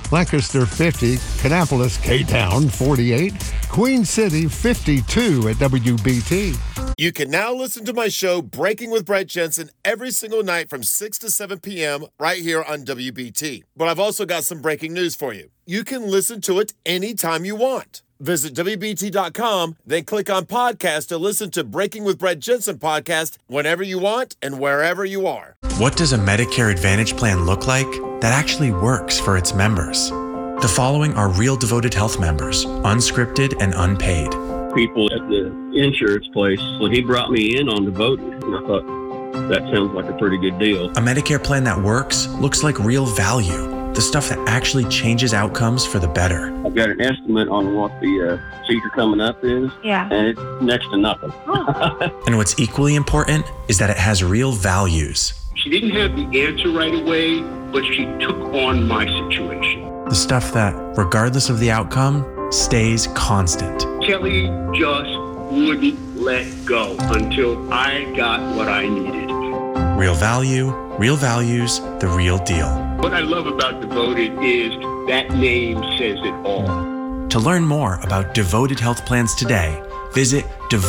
Lancaster 50, Kannapolis, K-Town 48, Queen City 52 at WBT. You can now listen to my show, Breaking with Brett Jensen, every single night from 6 to 7 p.m. right here on WBT. But I've also got some breaking news for you. You can listen to it anytime you want. Visit WBT.com, then click on podcast to listen to Breaking with Brett Jensen podcast whenever you want and wherever you are. What does a Medicare Advantage plan look like that actually works for its members? The following are real Devoted Health members, unscripted and unpaid. People at the insurance place, when he brought me in on Devoted, and I thought, that sounds like a pretty good deal. A Medicare plan that works looks like real value, the stuff that actually changes outcomes for the better. I've got an estimate on what the procedure coming up is, and it's next to nothing. And what's equally important is that it has real values. She didn't have the answer right away, but she took on my situation. The stuff that, regardless of the outcome, stays constant. Kelly just wouldn't let go until I got what I needed. Real value, real values, the real deal. What I love about Devoted is that name says it all. To learn more about Devoted Health Plans today, visit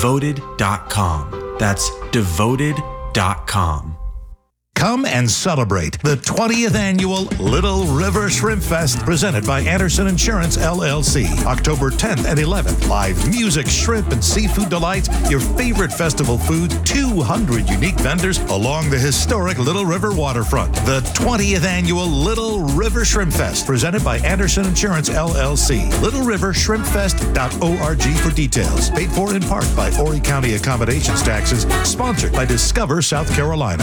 Devoted.com. That's Devoted.com. Come and celebrate the 20th annual Little River Shrimp Fest presented by Anderson Insurance, LLC. October 10th and 11th. Live music, shrimp, and seafood delights, your favorite festival foods, 200 unique vendors along the historic Little River waterfront. The 20th annual Little River Shrimp Fest presented by Anderson Insurance, LLC. LittleRiverShrimpFest.org for details. Paid for in part by Horry County Accommodations Taxes. Sponsored by Discover South Carolina.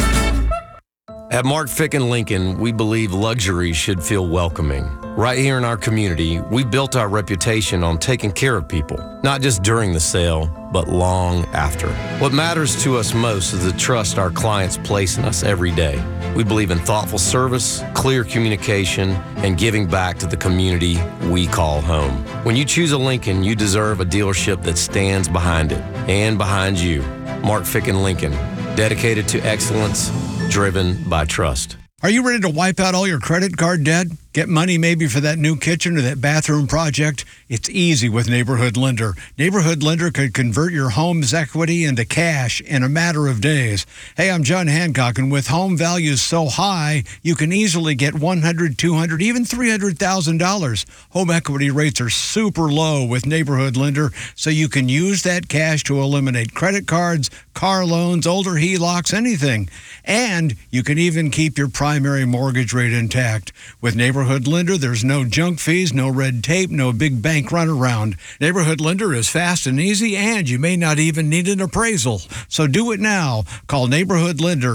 At Mark Ficken Lincoln, we believe luxury should feel welcoming. Right here in our community, we built our reputation on taking care of people, not just during the sale, but long after. What matters to us most is the trust our clients place in us every day. We believe in thoughtful service, clear communication, and giving back to the community we call home. When you choose a Lincoln, you deserve a dealership that stands behind it and behind you. Mark Ficken Lincoln, dedicated to excellence, driven by trust. Are you ready to wipe out all your credit card debt? Get money maybe for that new kitchen or that bathroom project? It's easy with Neighborhood Lender. Neighborhood Lender could convert your home's equity into cash in a matter of days. Hey, I'm John Hancock, and with home values so high, you can easily get $100,000, $200,000, even $300,000. Home equity rates are super low with Neighborhood Lender, so you can use that cash to eliminate credit cards, car loans, older HELOCs, anything. And you can even keep your primary mortgage rate intact. With Neighborhood Lender, there's no junk fees, no red tape, no big bank runaround. Neighborhood Lender is fast and easy, and you may not even need an appraisal. So do it now. Call Neighborhood Lender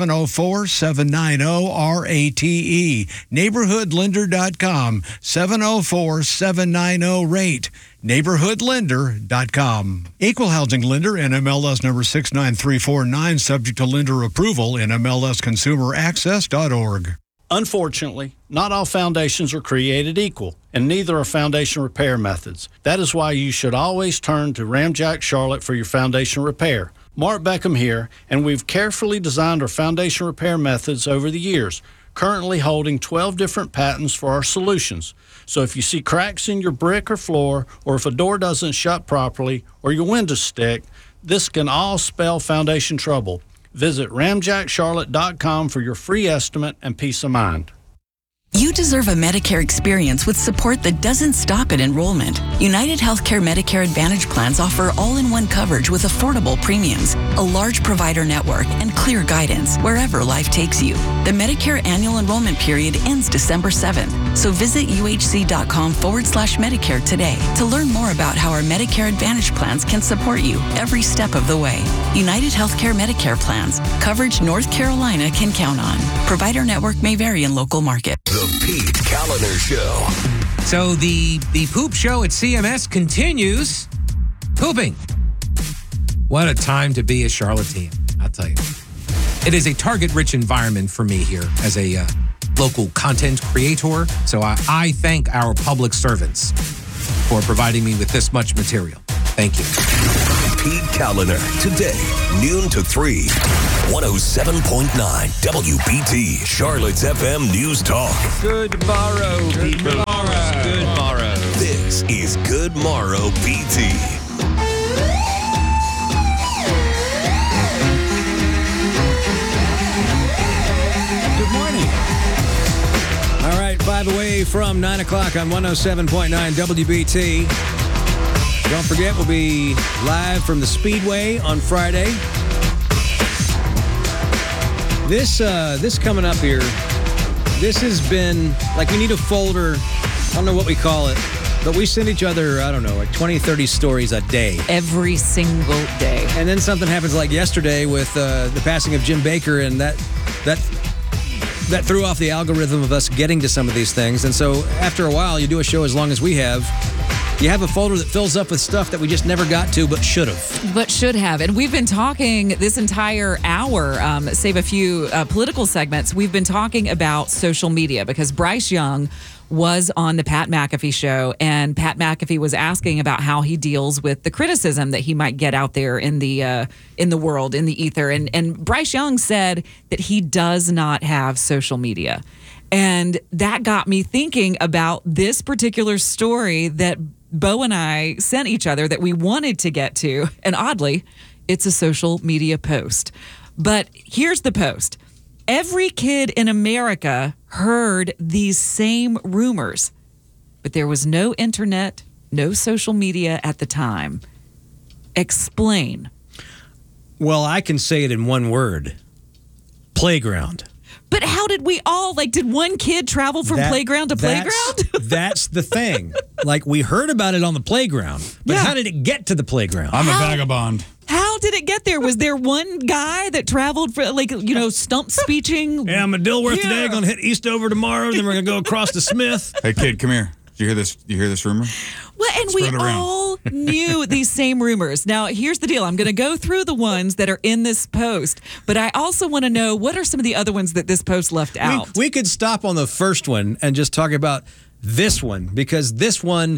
704-790-RATE. NeighborhoodLender.com 704-790-RATE. NeighborhoodLender.com. Equal Housing Lender, NMLS number 69349, subject to lender approval, NMLSConsumerAccess.org. Unfortunately, not all foundations are created equal, and neither are foundation repair methods. That is why you should always turn to Ramjack Charlotte for your foundation repair. Mark Beckham here, and we've carefully designed our foundation repair methods over the years, currently holding 12 different patents for our solutions. So if you see cracks in your brick or floor, or if a door doesn't shut properly, or your windows stick, this can all spell foundation trouble. Visit RamjackCharlotte.com for your free estimate and peace of mind. You deserve a Medicare experience with support that doesn't stop at enrollment. United Healthcare Medicare Advantage plans offer all-in-one coverage with affordable premiums, a large provider network, and clear guidance wherever life takes you. The Medicare annual enrollment period ends December 7th, so visit uhc.com/Medicare today to learn more about how our Medicare Advantage plans can support you every step of the way. United Healthcare Medicare plans, coverage North Carolina can count on. Provider network may vary in local market. The Pete Kaliner Show. So the poop show at CMS continues. Pooping. What a time to be a Charlatan, I'll tell you. It is a target-rich environment for me here as a local content creator. So I thank our public servants for providing me with this much material. Thank you. Pete Kaliner, today, noon to 3, 107.9 WBT, Charlotte's FM News Talk. Good morrow, people. the way from 9 o'clock on 107.9 WBT. Don't forget, we'll be live from the Speedway on Friday. This coming up here, this has been, like, we need a folder. I don't know what we call it, but we send each other, I don't know, like 20, 30 stories a day. Every single day. And then something happens like yesterday with the passing of Jim Baker, and that threw off the algorithm of us getting to some of these things. And so after a while, you do a show as long as we have, you have a folder that fills up with stuff that we just never got to but should have. But should have. And we've been talking this entire hour, save a few political segments, we've been talking about social media because Bryce Young was on the Pat McAfee show, and Pat McAfee was asking about how he deals with the criticism that he might get out there in the world, in the ether. And Bryce Young said that he does not have social media. And that got me thinking about this particular story that Bo and I sent each other that we wanted to get to. And oddly, it's a social media post. But here's the post. Every kid in America heard these same rumors, but there was no internet, no social media at the time. Explain. Well, I can say it in one word. Playground. But how did we all, did one kid travel from playground to playground? That's the thing. Like, we heard about it on the playground, but how did it get to the playground? I'm a vagabond. How did it get there? Was there one guy that traveled for, stump speeching? Yeah, I'm a Dilworth today. Going to hit Eastover tomorrow. Then we're going to go across to Smith. Hey, kid, come here. Did you hear this? You hear this rumor? Well, and we all knew these same rumors. Now, here's the deal. I'm going to go through the ones that are in this post, but I also want to know what are some of the other ones that this post left out. We could stop on the first one and just talk about this one, because this one,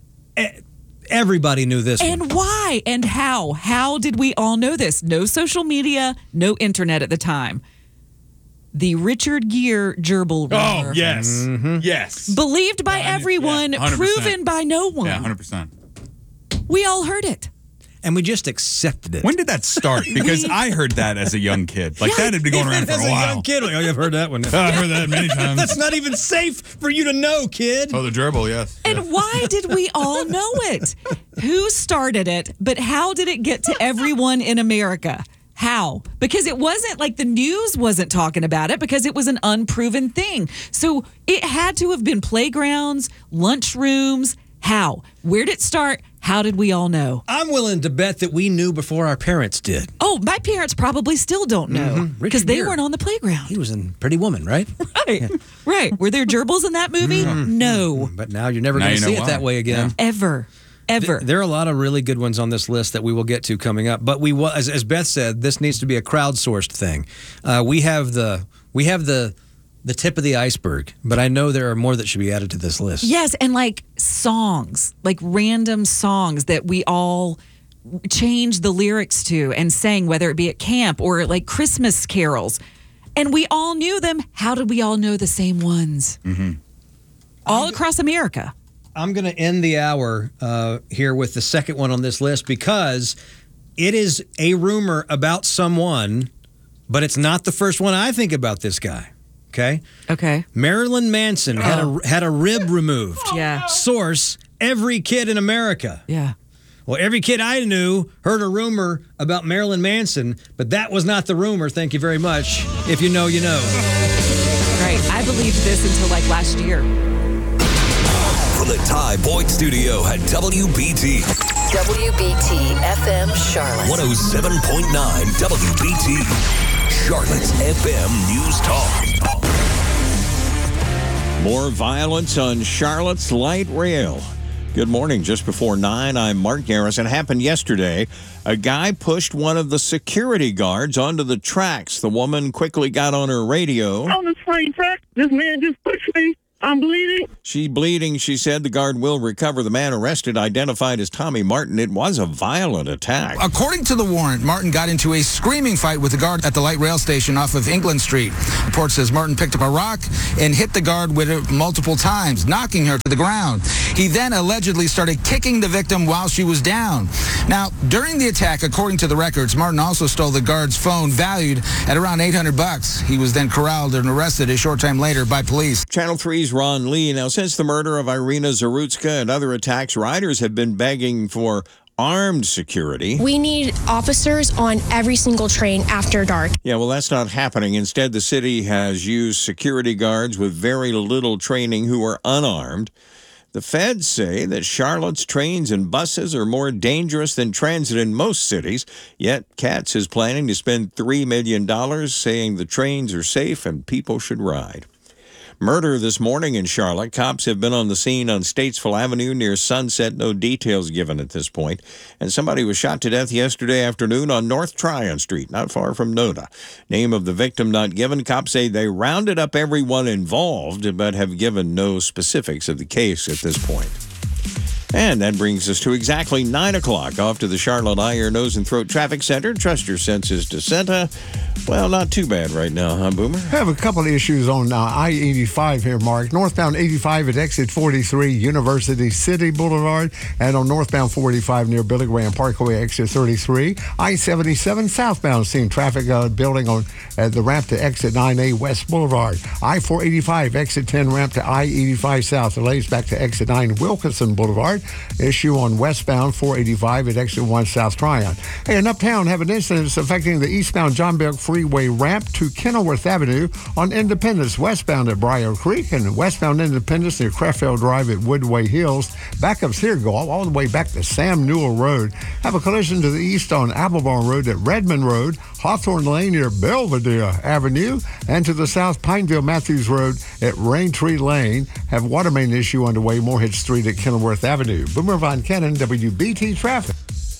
everybody knew this one. And why and how? How did we all know this? No social media, no internet at the time. The Richard Gere gerbil rumor. Oh, yes. Mm-hmm. Yes. Believed by everyone, proven by no one. Yeah, 100%. We all heard it. And we just accepted it. When did that start? Because I heard that as a young kid. That had been going around for a while. As a young kid, I've heard that one. I've heard that many times. That's not even safe for you to know, kid. Oh, the gerbil, yes. And why did we all know it? Who started it, but how did it get to everyone in America? How? Because it wasn't like the news wasn't talking about it because it was an unproven thing. So it had to have been playgrounds, lunchrooms. How? Where did it start? How did we all know? I'm willing to bet that we knew before our parents did. Oh, my parents probably still don't know because they weren't on the playground. He was in Pretty Woman, right? Right. Yeah. Right. Were there gerbils in that movie? No. But now you're never going to see it that way again. Yeah. Ever. There are a lot of really good ones on this list that we will get to coming up. But as Beth said, this needs to be a crowdsourced thing. We have the tip of the iceberg, but I know there are more that should be added to this list. Yes, and songs, random songs that we all changed the lyrics to and sang, whether it be at camp or Christmas carols. And we all knew them. How did we all know the same ones? Mm-hmm. All across America. I'm going to end the hour here with the second one on this list because it is a rumor about someone, but it's not the first one I think about this guy. Okay. Marilyn Manson had a rib removed. Yeah. Source: every kid in America. Yeah. Well, every kid I knew heard a rumor about Marilyn Manson, but that was not the rumor. Thank you very much. If you know, you know. Right. I believed this until last year. From the Ty Boyd Studio at WBT. WBT FM Charlotte. 107.9 WBT. Charlotte's FM News Talk. More violence on Charlotte's light rail. Good morning. Just before 9, I'm Mark Garrison. It happened yesterday. A guy pushed one of the security guards onto the tracks. The woman quickly got on her radio. On the train track, this man just pushed me. I'm bleeding. She's bleeding, she said. The guard will recover. The man arrested identified as Tommy Martin. It was a violent attack. According to the warrant, Martin got into a screaming fight with the guard at the light rail station off of England Street. Report says Martin picked up a rock and hit the guard with it multiple times, knocking her to the ground. He then allegedly started kicking the victim while she was down. Now, during the attack, according to the records, Martin also stole the guard's phone valued at around $800. He was then corralled and arrested a short time later by police. Channel 3's Here's Ron Lee. Now, since the murder of Irina Zarutska and other attacks, riders have been begging for armed security. We need officers on every single train after dark. Yeah, well, that's not happening. Instead, the city has used security guards with very little training who are unarmed. The feds say that Charlotte's trains and buses are more dangerous than transit in most cities, yet Katz is planning to spend $3 million saying the trains are safe and people should ride. Murder this morning in Charlotte. Cops have been on the scene on Statesville Avenue near Sunset. No details given at this point. And somebody was shot to death yesterday afternoon on North Tryon Street, not far from Noda. Name of the victim not given. Cops say they rounded up everyone involved, but have given no specifics of the case at this point. And that brings us to exactly 9 o'clock. Off to the Charlotte Eye, Ear, Nose, and Throat Traffic Center. Trust your senses to Santa. Well, not too bad right now, huh, Boomer? I have a couple of issues on I-85 here, Mark. Northbound 85 at exit 43, University City Boulevard, and on northbound 485 near Billy Graham Parkway, exit 33. I-77 southbound seeing traffic building on the ramp to exit 9A West Boulevard. I-485 exit 10 ramp to I-85 south. Delays back to exit 9 Wilkinson Boulevard. Issue on westbound 485 at exit 1 South Tryon. Hey, in Uptown, have an incident affecting the eastbound John Belk Freeway ramp to Kenilworth Avenue on Independence, westbound at Briar Creek, and westbound Independence near Crefeld Drive at Woodway Hills. Backups here go all the way back to Sam Newell Road. Have a collision to the east on Applebaum Road at Redmond Road, Hawthorne Lane near Belvedere Avenue, and to the south Pineville Matthews Road at Raintree Lane. Have water main issue underway, Moorhead Street at Kenilworth Avenue. Boomer Von Cannon, WBT Traffic.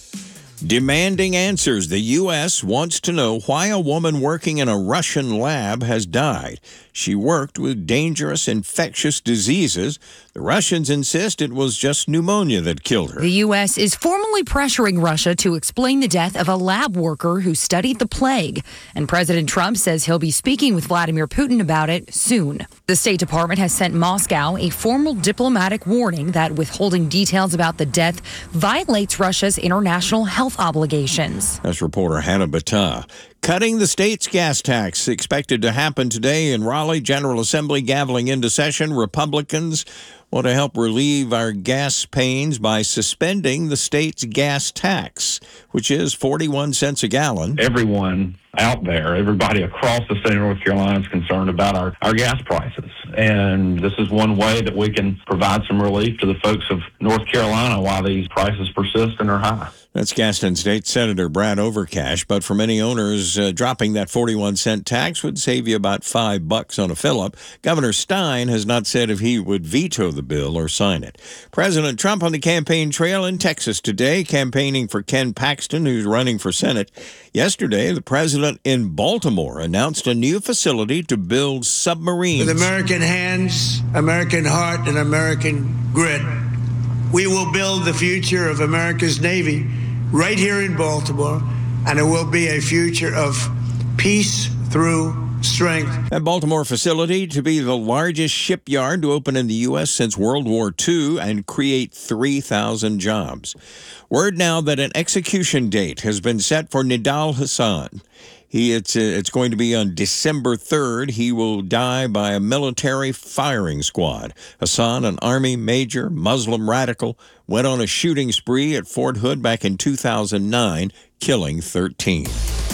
Demanding answers. The U.S. wants to know why a woman working in a Russian lab has died. She worked with dangerous infectious diseases. The Russians insist it was just pneumonia that killed her. The U.S. is formally pressuring Russia to explain the death of a lab worker who studied the plague. And President Trump says he'll be speaking with Vladimir Putin about it soon. The State Department has sent Moscow a formal diplomatic warning that withholding details about the death violates Russia's international health obligations. That's reporter Hannah Battah. Cutting the state's gas tax expected to happen today in Raleigh. General Assembly gaveling into session. Republicans want to help relieve our gas pains by suspending the state's gas tax, which is 41 cents a gallon. Everyone out there, everybody across the state of North Carolina is concerned about our gas prices. And this is one way that we can provide some relief to the folks of North Carolina while these prices persist and are high. That's Gaston State Senator Brad Overcash. But for many owners, dropping that 41-cent tax would save you about $5 on a fill-up. Governor Stein has not said if he would veto the bill or sign it. President Trump on the campaign trail in Texas today, campaigning for Ken Paxton, who's running for Senate. Yesterday, the president in Baltimore announced a new facility to build submarines. With American hands, American heart, and American grit, we will build the future of America's Navy right here in Baltimore, and it will be a future of peace through strength. That Baltimore facility to be the largest shipyard to open in the U.S. since World War II and create 3,000 jobs. Word now that an execution date has been set for Nidal Hasan. It's going to be on December 3rd. He will die by a military firing squad. Hassan, an Army major, Muslim radical, went on a shooting spree at Fort Hood back in 2009, killing 13.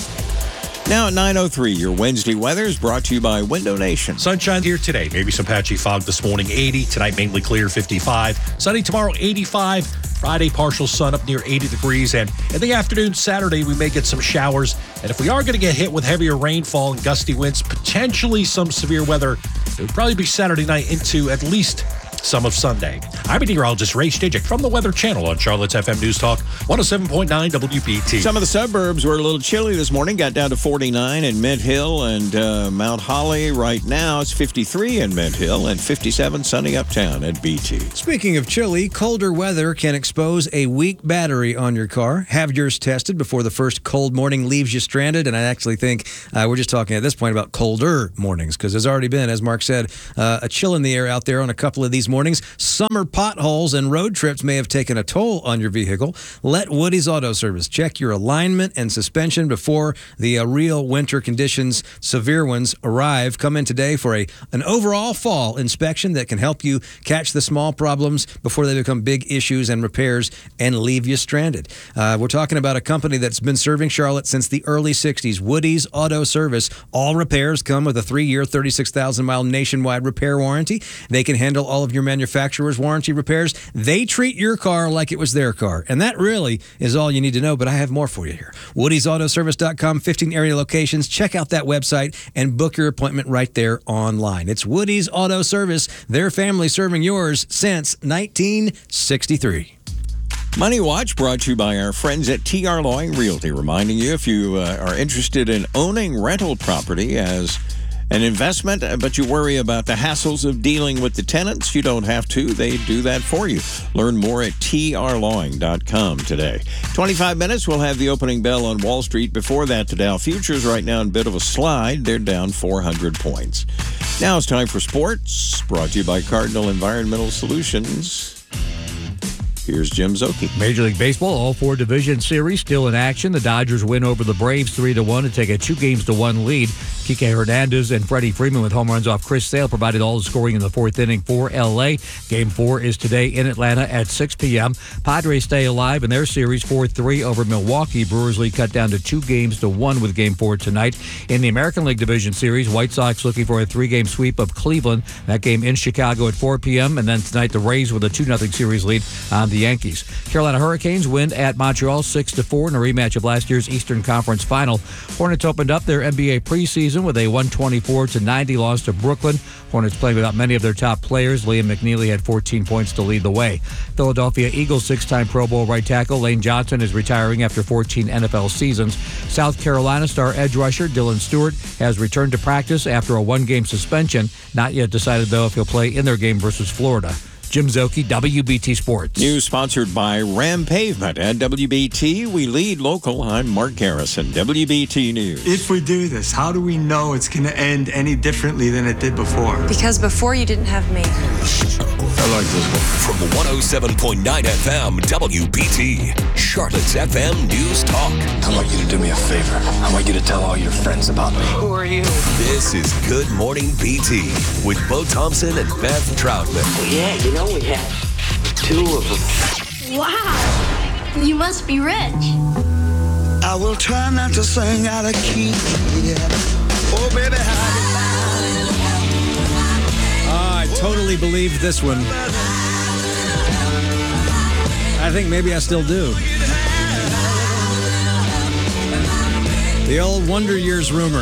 Now at 9:03, your Wednesday weather is brought to you by Window Nation. Sunshine here today. Maybe some patchy fog this morning, 80. Tonight, mainly clear, 55. Sunny tomorrow, 85. Friday, partial sun up near 80 degrees. And in the afternoon, Saturday, we may get some showers. And if we are going to get hit with heavier rainfall and gusty winds, potentially some severe weather, it would probably be Saturday night into at least some of Sunday. I'm meteorologist Ray Stajic from the Weather Channel on Charlotte's FM News Talk 107.9 WBT. Some of the suburbs were a little chilly this morning. Got down to 49 in Mint Hill and Mount Holly. Right now, it's 53 in Mint Hill and 57 sunny uptown at BT. Speaking of chilly, colder weather can expose a weak battery on your car. Have yours tested before the first cold morning leaves you stranded. And I actually think we're just talking at this point about colder mornings because there's already been, as Mark said, a chill in the air out there on a couple of these these mornings. Summer potholes and road trips may have taken a toll on your vehicle. Let Woody's Auto Service check your alignment and suspension before the real winter conditions, severe ones, arrive. Come in today for an overall fall inspection that can help you catch the small problems before they become big issues and repairs and leave you stranded. We're talking about a company that's been serving Charlotte since the early 60s, Woody's Auto Service. All repairs come with a 3-year, 36,000-mile nationwide repair warranty. They can handle all of your manufacturer's warranty repairs. They treat your car like it was their car. And that really is all you need to know, but I have more for you here. Woody'sAutoservice.com, 15 area locations. Check out that website and book your appointment right there online. It's Woody's Auto Service, their family serving yours since 1963. Money Watch brought to you by our friends at T.R. Loing Realty, reminding you if you are interested in owning rental property as an investment, but you worry about the hassles of dealing with the tenants, you don't have to. They do that for you. Learn more at trloing.com today. 25 minutes, we'll have the opening bell on Wall Street. Before that, the Dow Futures right now in a bit of a slide. They're down 400 points. Now it's time for sports, brought to you by Cardinal Environmental Solutions. Here's Jim Zoki. Major League Baseball, all 4 division series still in action. The Dodgers win over the Braves 3-1 to take a 2-1 lead. Kike Hernandez and Freddie Freeman with home runs off Chris Sale provided all the scoring in the 4th inning for L.A. Game 4 is today in Atlanta at 6 p.m. Padres stay alive in their series 4-3 over Milwaukee. Brewers lead cut down to 2-1 with Game 4 tonight. In the American League Division Series, White Sox looking for a 3-game sweep of Cleveland. That game in Chicago at 4 p.m. And then tonight, the Rays with a 2-0 series lead on the Yankees. Carolina Hurricanes win at Montreal 6-4 in a rematch of last year's Eastern Conference Final. Hornets opened up their NBA preseason with a 124-90 loss to Brooklyn. Hornets playing without many of their top players. Liam McNeely had 14 points to lead the way. Philadelphia Eagles 6-time Pro Bowl right tackle Lane Johnson is retiring after 14 NFL seasons. South Carolina star edge rusher Dylan Stewart has returned to practice after a 1-game suspension. Not yet decided, though, if he'll play in their game versus Florida. Jim Zoki, WBT Sports. News sponsored by Ram Pavement at WBT. We lead local. I'm Mark Garrison, WBT News. If we do this, how do we know it's going to end any differently than it did before? Because before you didn't have me. I like this one. From 107.9 FM, WBT, Charlotte's FM News Talk. I want you to do me a favor. I want you to tell all your friends about me. Who are you? This is Good Morning BT with Bo Thompson and Beth Troutman. Oh, yeah, you know we have 2 of them. Wow, you must be rich. I will try not to sing out of key. Yeah. Oh, baby, I totally believed this one. I think maybe I still do. The old Wonder Years rumor.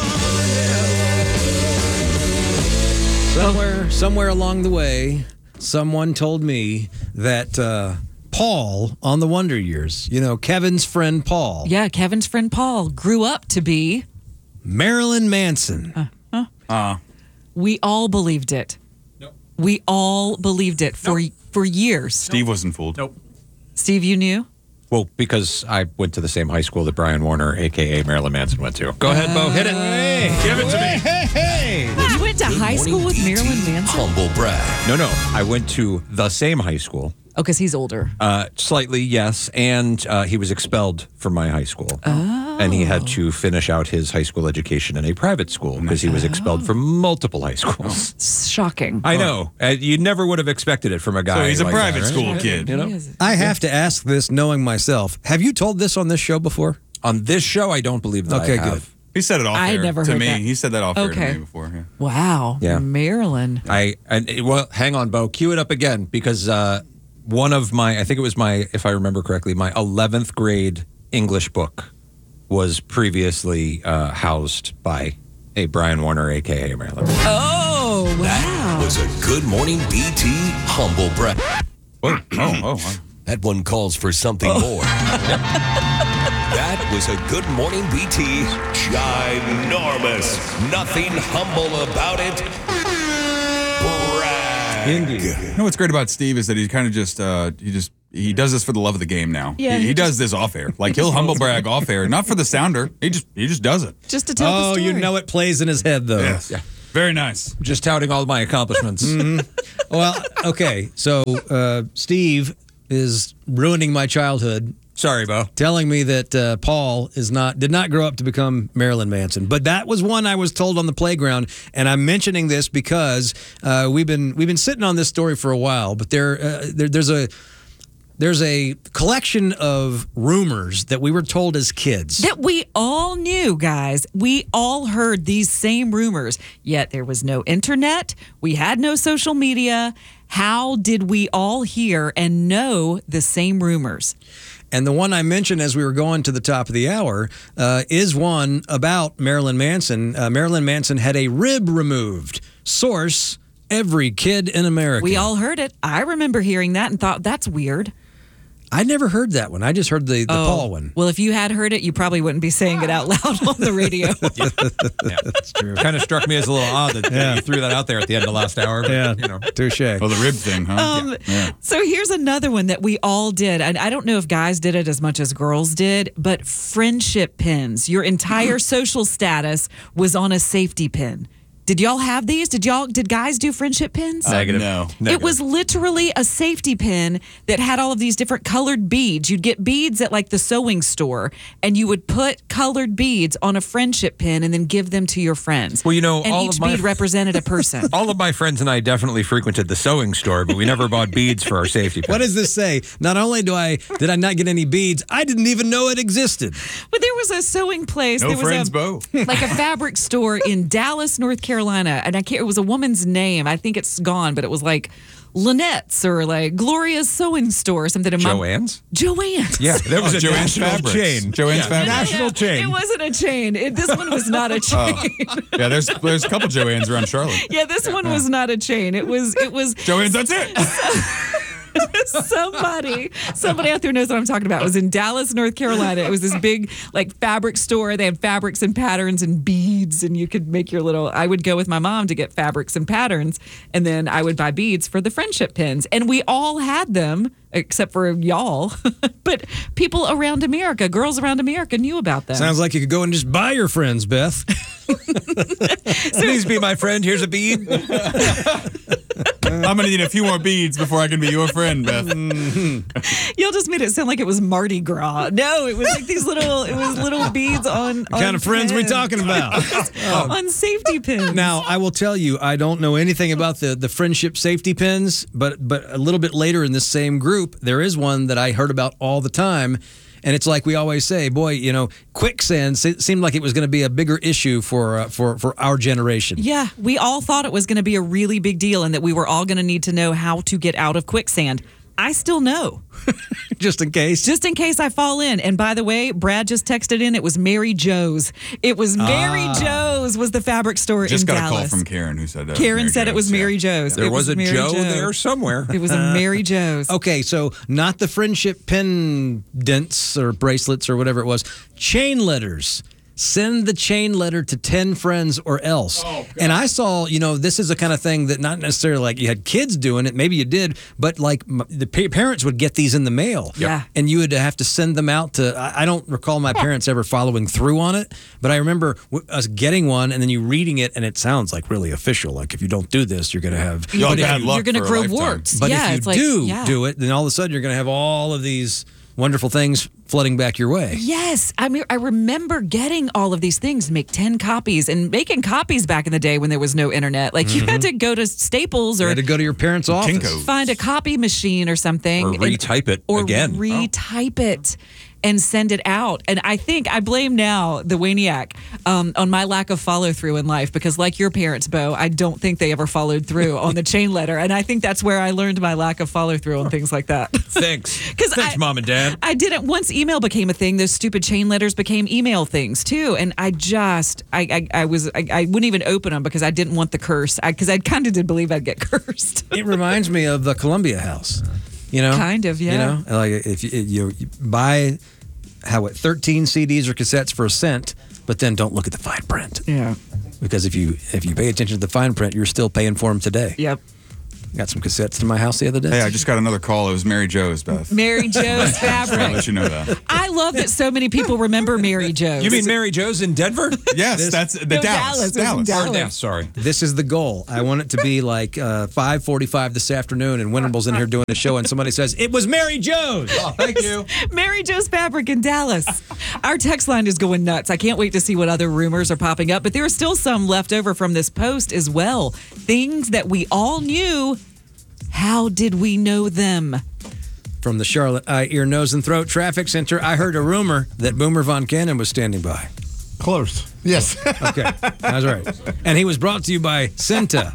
Somewhere along the way, someone told me that Paul on the Wonder Years, you know, Kevin's friend Paul. Yeah, Kevin's friend Paul grew up to be Marilyn Manson. We all believed it. Nope. We all believed it for years. Steve wasn't fooled. Nope. Steve, you knew? Well, because I went to the same high school that Brian Warner, a.k.a. Marilyn Manson, went to. Go ahead, Bo. Hit it. Give it to me. You went to high school with Marilyn Manson? Humble brag. No. I went to the same high school. Oh, because he's older. Slightly, yes. And he was expelled from my high school. Oh. And he had to finish out his high school education in a private school because he was expelled from multiple high schools. Shocking. I know. You never would have expected it from a guy. So he's a like private that, right? school kid. You know? I have to ask this knowing myself. Have you told this on this show before? On this show, I don't believe that Okay, I have. good. He said it off I air never to heard me. that. He said that off air Okay. to me before. Yeah. Wow. Yeah. Marilyn. Well, hang on, Bo. Cue it up again because one of my, I think it was my, if I remember correctly, my 11th grade English book was previously housed by a Brian Warner, a.k.a. Marilyn. Oh, wow. That was a Good Morning BT humble brag. Wow. That one calls for something more. That was a Good Morning BT ginormous. Nothing humble about it. Brag. You know what's great about Steve is that he kind of he does this for the love of the game now. Yeah, he does this off air. Like he'll humble brag off air, not for the sounder. He just does it. Just to tell the story. You know it plays in his head, though. Yes. Yeah. Very nice. Just touting all my accomplishments. Well, okay. So Steve is ruining my childhood. Sorry, Bo. Telling me that Paul did not grow up to become Marilyn Manson, but that was one I was told on the playground, and I'm mentioning this because we've been sitting on this story for a while. But there's a collection of rumors that we were told as kids that we all knew, guys. We all heard these same rumors, yet there was no internet. We had no social media. How did we all hear and know the same rumors? And the one I mentioned as we were going to the top of the hour is one about Marilyn Manson. Marilyn Manson had a rib removed. Source, every kid in America. We all heard it. I remember hearing that and thought, that's weird. I never heard that one. I just heard the Paul one. Well, if you had heard it, you probably wouldn't be saying it out loud on the radio. Yeah, that's true. Kind of struck me as a little odd that you threw that out there at the end of last hour. But, touche. Well, the rib thing, huh? So here's another one that we all did. And I don't know if guys did it as much as girls did, but friendship pins. Your entire social status was on a safety pin. Did y'all have these? Did guys do friendship pins? Negative. No. It was literally a safety pin that had all of these different colored beads. You'd get beads at like the sewing store, and you would put colored beads on a friendship pin and then give them to your friends. Well, and all each of my bead represented a person. All of my friends and I definitely frequented the sewing store, but we never bought beads for our safety pins. What does this say? Not only did I not get any beads, I didn't even know it existed. But there was a sewing place. No there was friends, Bo. like a fabric store in Dallas, North Carolina, and it was a woman's name. I think it's gone, but it was like Lynette's or like Gloria's Sewing Store or something. Joanne's? Joanne's. Yeah, there was a Joanne's national Fabrics. chain. Joanne's Fabrics. National chain. It wasn't a chain. This one was not a chain. Yeah, there's a couple Joannes around Charlotte. Yeah, this one was not a chain. It was Joanne's, that's it. Somebody out there knows what I'm talking about. It was in Dallas, North Carolina. It was this big like fabric store. They had fabrics and patterns and beads, and you could make your little. I would go with my mom to get fabrics and patterns, and then I would buy beads for the friendship pins. And we all had them, except for y'all. But people around America, girls around America, knew about them. Sounds like you could go and just buy your friends, Beth. Please be my friend. Here's a bead. I'm going to need a few more beads before I can be your friend, Beth. Y'all just made it sound like it was Mardi Gras. No, it was like these little beads on. What kind of friends we talking about? On safety pins. Now, I will tell you, I don't know anything about the friendship safety pins, but a little bit later in this same group, there is one that I heard about all the time. And it's like we always say, boy, quicksand seemed like it was going to be a bigger issue for our generation. Yeah, we all thought it was going to be a really big deal and that we were all going to need to know how to get out of quicksand. I still know. Just in case. Just in case I fall in. And by the way, Brad just texted in, it was Mary Jo's. It was Mary Jo's was the fabric store in Dallas. Just got a call from Karen who said Karen said it was Mary Jo's. There was a Joe there somewhere. It was a Mary Jo's. Okay, so not the friendship pendants or bracelets or whatever it was. Chain letters. Send the chain letter to 10 friends or else. Oh, and I saw, this is the kind of thing that not necessarily like you had kids doing it. Maybe you did, but like the parents would get these in the mail. Yeah. And you would have to send them out to, I don't recall my parents ever following through on it, but I remember us getting one and then you reading it and it sounds like really official. Like if you don't do this, you're going to have you're going to grow warts. But if you do it, then all of a sudden you're going to have all of these wonderful things flooding back your way. Yes. I mean, I remember getting all of these things, make 10 copies, and making copies back in the day when there was no internet. Like, you had to go to Staples or... You had to go to your parents' office. Kinko's. Find a copy machine or something. Or retype it again. Or retype it and send it out. And I think I blame now the Waniac on my lack of follow through in life because like your parents, Bo, I don't think they ever followed through on the chain letter. And I think that's where I learned my lack of follow through on things like that. Thanks. Thanks, Mom and Dad. I didn't. Once email became a thing, those stupid chain letters became email things too. And I wouldn't even open them because I didn't want the curse. Because I kind of did believe I'd get cursed. It reminds me of the Columbia House. Kind of, yeah. Like if you buy 13 CDs or cassettes for $0.01, but then don't look at the fine print. Yeah. Because if you pay attention to the fine print, you're still paying for them today. Yep. Got some cassettes to my house the other day. Hey, I just got another call. It was Mary Jo's, Beth. Mary Jo's I'll Fabric. let you know that. I love that so many people remember Mary Jo's. You mean Mary Jo's in Denver? Yes, that's the Dallas. Dallas. Yeah, sorry. This is the goal. I want it to be like 5:45 this afternoon, and Winterble's in here doing a show, and somebody says, "It was Mary Jo's." Oh, thank you. Mary Jo's Fabric in Dallas. Our text line is going nuts. I can't wait to see what other rumors are popping up, but there are still some left over from this post as well. Things that we all knew. How did we know them? From the Charlotte Eye, Ear, Nose, and Throat Traffic Center, I heard a rumor that Boomer Von Cannon was standing by. Close. Yes. Okay, that's right. And he was brought to you by Cinta.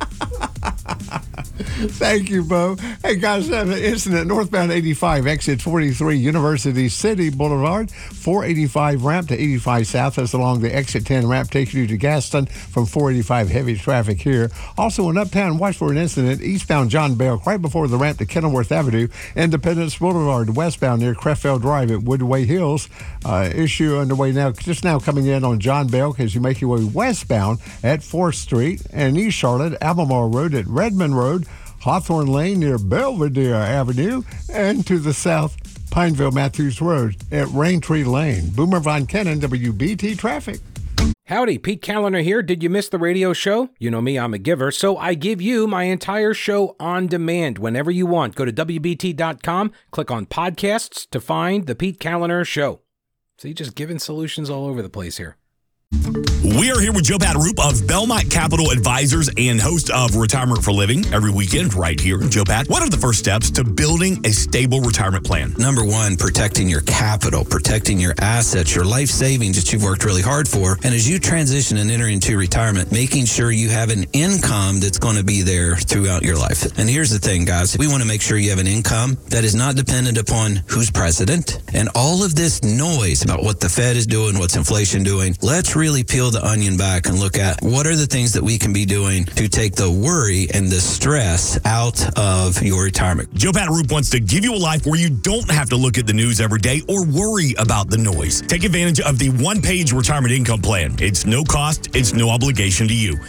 Thank you, Bo. Hey, guys, an incident northbound 85, exit 43, University City Boulevard, 485 ramp to 85 south. That's along the exit 10 ramp, taking you to Gaston from 485. Heavy traffic here. Also in Uptown, watch for an incident eastbound John Belk, right before the ramp to Kenilworth Avenue, Independence Boulevard, westbound near Crefeld Drive at Woodway Hills. Issue underway now, just now coming in on John Belk as you make your way westbound at 4th Street and East Charlotte, Albemarle Road at Redmond Road, Hawthorne Lane near Belvedere Avenue, and to the south, Pineville Matthews Road at Raintree Lane. Boomer Von Cannon, WBT Traffic. Howdy, Pete Callender here. Did you miss the radio show? You know me, I'm a giver, so I give you my entire show on demand whenever you want. Go to WBT.com, click on podcasts to find the Pete Callender Show. See, just giving solutions all over the place here. We are here with Joe Pat-Roop of Belmont Capital Advisors and host of Retirement for Living every weekend right here. Joe Pat, what are the first steps to building a stable retirement plan? Number one, protecting your capital, protecting your assets, your life savings that you've worked really hard for. And as you transition and enter into retirement, making sure you have an income that's going to be there throughout your life. And here's the thing, guys. We want to make sure you have an income that is not dependent upon who's president and all of this noise about what the Fed is doing, what's inflation doing. Let's really peel the onion back and look at what are the things that we can be doing to take the worry and the stress out of your retirement. Joe Pat-Roop wants to give you a life where you don't have to look at the news every day or worry about the noise. Take advantage of the one-page retirement income plan. It's no cost, it's no obligation to you.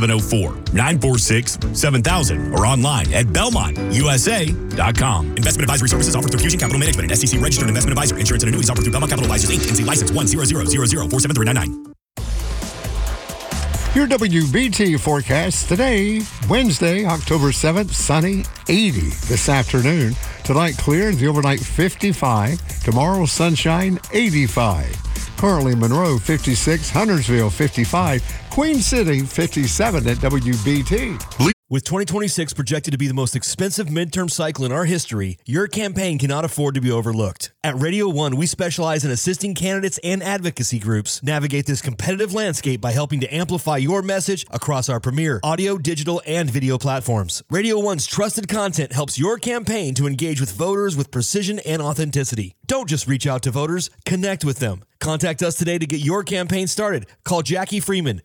704-946-7000 or online at BelmontUSA.com. Investment advisory services offered through Fusion Capital Management, an SEC registered investment advisor. Insurance and annuities offered through Belmont Capital Advisors, Inc. NC license 10000047399. Your WBT forecast today, Wednesday, October 7th, sunny, 80 this afternoon. Tonight, clear, the overnight 55. Tomorrow, sunshine, 85. Currently, Monroe, 56. Huntersville, 55. Queen City, 57 at WBT. With 2026 projected to be the most expensive midterm cycle in our history, your campaign cannot afford to be overlooked. At Radio 1, we specialize in assisting candidates and advocacy groups navigate this competitive landscape by helping to amplify your message across our premier audio, digital, and video platforms. Radio 1's trusted content helps your campaign to engage with voters with precision and authenticity. Don't just reach out to voters, connect with them. Contact us today to get your campaign started. Call Jackie Freeman,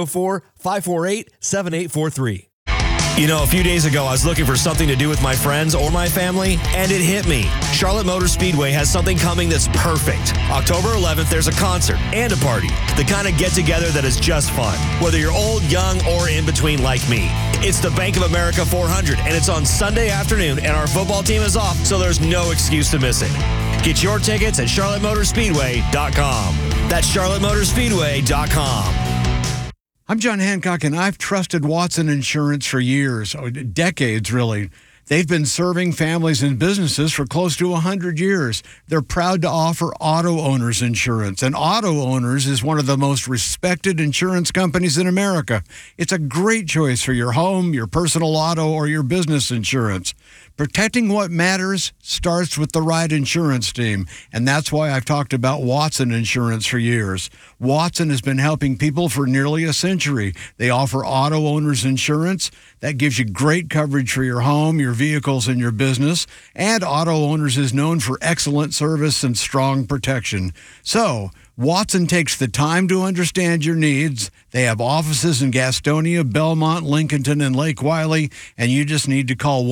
704-548-7843. You know, a few days ago, I was looking for something to do with my friends or my family, and it hit me. Charlotte Motor Speedway has something coming that's perfect. October 11th, there's a concert and a party. The kind of get-together that is just fun, whether you're old, young, or in between like me. It's the Bank of America 400, and it's on Sunday afternoon, and our football team is off, so there's no excuse to miss it. Get your tickets at CharlotteMotorspeedway.com. That's CharlotteMotorspeedway.com. I'm John Hancock, and I've trusted Watson Insurance for years, decades really. They've been serving families and businesses for close to 100 years. They're proud to offer auto owners insurance, and Auto Owners is one of the most respected insurance companies in America. It's a great choice for your home, your personal auto, or your business insurance. Protecting what matters starts with the right insurance team, and that's why I've talked about Watson Insurance for years. Watson has been helping people for nearly a century. They offer auto owners insurance that gives you great coverage for your home, your vehicles, and your business, and Auto Owners is known for excellent service and strong protection. So, Watson takes the time to understand your needs. They have offices in Gastonia, Belmont, Lincolnton, and Lake Wiley, and you just need to call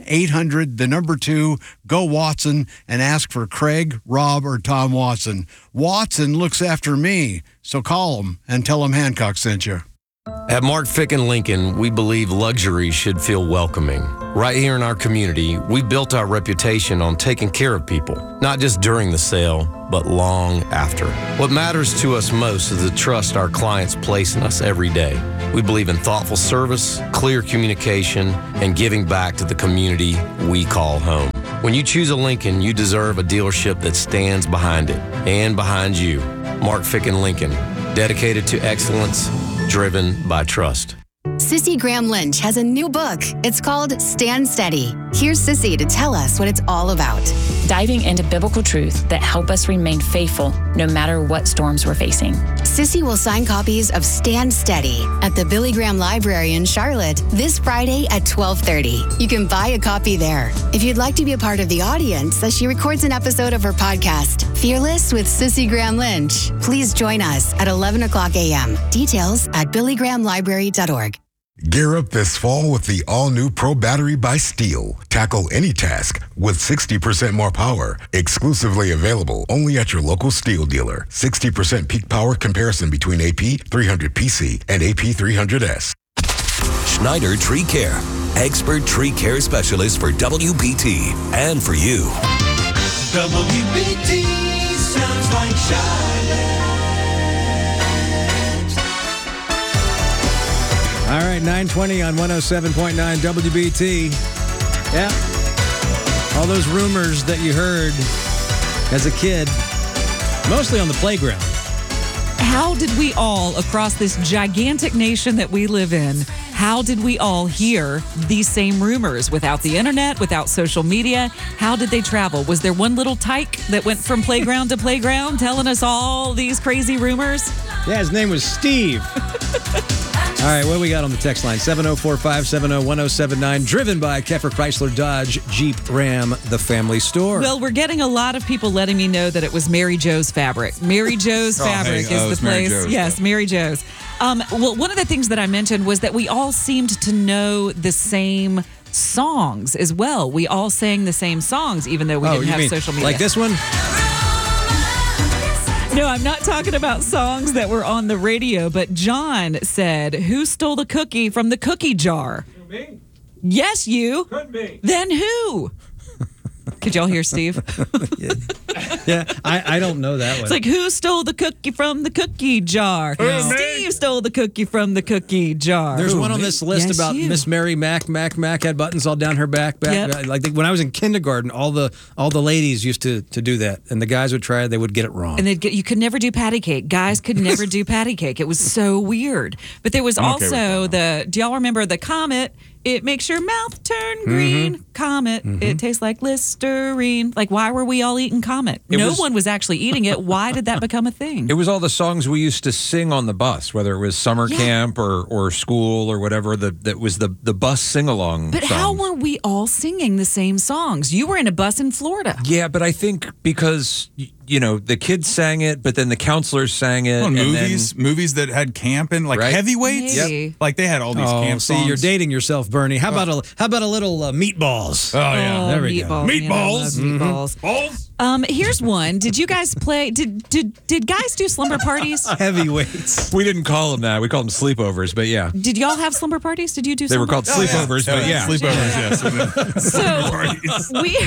1-800-2-GO-WATSON and ask for Craig, Rob, or Tom Watson. Watson looks after me, so call them and tell them Hancock sent you. At Mark Ficken Lincoln, we believe luxury should feel welcoming. Right here in our community, we built our reputation on taking care of people, not just during the sale, but long after. What matters to us most is the trust our clients place in us every day. We believe in thoughtful service, clear communication, and giving back to the community we call home. When you choose a Lincoln, you deserve a dealership that stands behind it and behind you. Mark Ficken Lincoln, dedicated to excellence, driven by trust. Sissy Graham Lynch has a new book. It's called Stand Steady. Here's Sissy to tell us what it's all about. Diving into biblical truth that help us remain faithful no matter what storms we're facing. Sissy will sign copies of Stand Steady at the Billy Graham Library in Charlotte this Friday at 12:30. You can buy a copy there. If you'd like to be a part of the audience as she records an episode of her podcast, Fearless with Sissy Graham Lynch, please join us at 11 o'clock a.m. Details at billygrahamlibrary.org. Gear up this fall with the all-new Pro Battery by Steel. Tackle any task with 60% more power. Exclusively available only at your local Steel dealer. 60% peak power comparison between AP 300PC and AP 300S. Schneider Tree Care. Expert tree care specialist for WPT and for you. WPT sounds like Charlotte. All right, 920 on 107.9 WBT. Yeah. All those rumors that you heard as a kid, mostly on the playground. How did we all, across this gigantic nation that we live in, how did we all hear these same rumors without the internet, without social media? How did they travel? Was there one little tyke that went from playground to playground telling us all these crazy rumors? Yeah, his name was Steve. All right, what do we got on the text line? 704-570-1079, driven by Keffer Chrysler Dodge Jeep Ram, the family store. Well, we're getting a lot of people letting me know that it was Mary Jo's Fabric. Mary Jo's Fabric is the place. Yes, Mary Jo's. Well, one of the things that I mentioned was that we all seemed to know the same songs as well. We all sang the same songs, even though we didn't have social media. Like this one? No, I'm not talking about songs that were on the radio, but John said, "Who stole the cookie from the cookie jar?" Me. Yes, you. Couldn't be. Then who? Could y'all hear Steve? Yeah, I don't know that one. It's like, who stole the cookie from the cookie jar? Steve stole the cookie from the cookie jar. There's one on this list about Miss Mary Mac had buttons all down her back. Yep. Like when I was in kindergarten, all the ladies used to do that, and the guys would try. They would get it wrong. And you could never do patty cake. Guys could never do patty cake. It was so weird. But there was also do y'all remember the Comet? It makes your mouth turn green. Mm-hmm. Comet. Mm-hmm. It tastes like Listerine. Like, why were we all eating Comet? No one was actually eating it. Why did that become a thing? It was all the songs we used to sing on the bus, whether it was summer camp or school or whatever. That was the bus sing-along But songs. how were we all singing the same songs? You were in a bus in Florida. Yeah, but I think because, the kids sang it, but then the counselors sang it. Well, and movies that had camp in, like Heavyweights. Maybe. Like they had all these camp songs. See, you're dating yourself, Bernie. How about a little meatballs? Oh yeah, there we meatballs, go. Meatballs. Meatballs. Here's one. Did you guys play? Did guys do slumber parties? Heavyweights. We didn't call them that. We called them sleepovers, but yeah. Did y'all have slumber parties? Did you do? They were called sleepovers, but yeah. Sleepovers, yes. So we.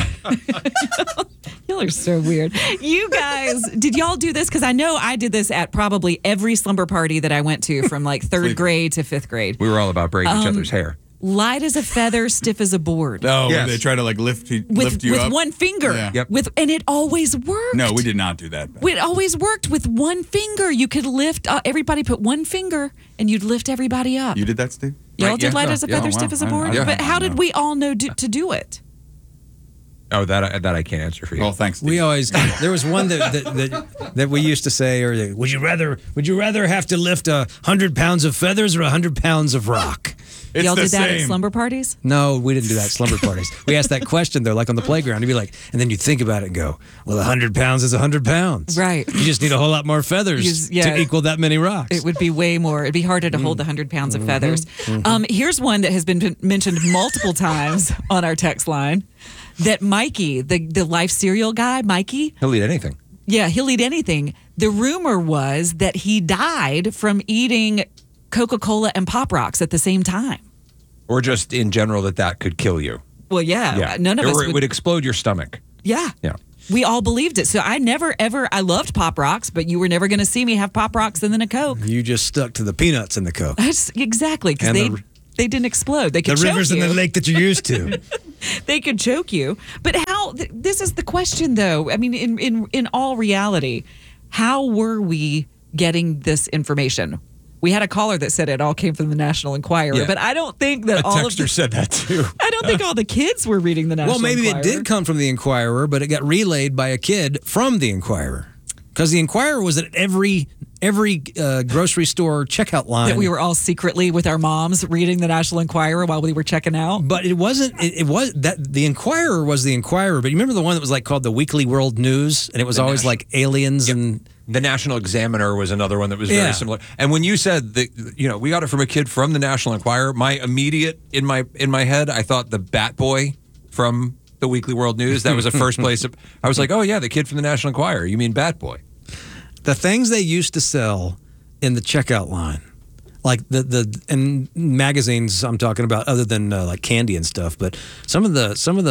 Y'all are so weird. You guys, did y'all do this? Because I know I did this at probably every slumber party that I went to from like third grade to fifth grade. We were all about braiding each other's hair. Light as a feather, stiff as a board. Oh, where they try to like lift you with up? One finger. Yeah. Yep. And it always worked. No, we did not do that. It always worked with one finger. You could lift, everybody put one finger and you'd lift everybody up. You did that, Steve? Y'all did light as a feather, stiff as a board? Yeah. But how did we all know to do it? Oh, that I can't answer for you. Well, thanks, Steve. We always there was one that we used to say, or would you rather have to lift 100 pounds of feathers or 100 pounds of rock? Y'all did that at slumber parties? No, we didn't do that at slumber parties. We asked that question though, like on the playground. You'd be like, and then you think about it and go, well, 100 pounds is 100 pounds. Right. You just need a whole lot more feathers to equal that many rocks. It would be way more. It'd be harder to hold 100 pounds of feathers. Here's one that has been mentioned multiple times on our text line. That Mikey, the Life cereal guy, Mikey. He'll eat anything. Yeah, he'll eat anything. The rumor was that he died from eating Coca-Cola and Pop Rocks at the same time. Or just in general that could kill you. Well, yeah. None of us Or it would explode your stomach. Yeah. Yeah. We all believed it. So I never, ever, I loved Pop Rocks, but you were never going to see me have Pop Rocks and then a Coke. You just stuck to the peanuts in the Coke. Exactly, because they didn't explode. They could the choke rivers you. in the lake that you're used to. They could choke you. But how, this is the question though. I mean, in all reality, how were we getting this information? We had a caller that said it all came from the National Enquirer, but I don't think that all of the... said that too. I don't think all the kids were reading the National Enquirer. Well, maybe it did come from the Enquirer, but it got relayed by a kid from the Enquirer. Because the Enquirer was at every grocery store checkout line. That we were all secretly with our moms reading the National Enquirer while we were checking out. But it wasn't. It was that the Enquirer was the Enquirer. But you remember the one that was like called the Weekly World News, and it was always like aliens and. The National Examiner was another one that was very similar. And when you said that, we got it from a kid from the National Enquirer, my immediate in my head, I thought the Bat Boy from the Weekly World News. That was the first place. I was like, oh yeah, the kid from the National Enquirer. You mean Bat Boy? The things they used to sell in the checkout line, like and magazines I'm talking about, other than like candy and stuff, but some of